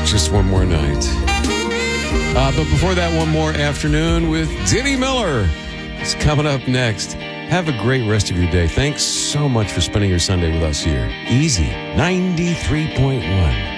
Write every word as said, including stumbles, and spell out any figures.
Just one more night. Uh, but before that, one more afternoon with Diddy Miller. It's coming up next. Have a great rest of your day. Thanks so much for spending your Sunday with us here. Easy ninety-three point one.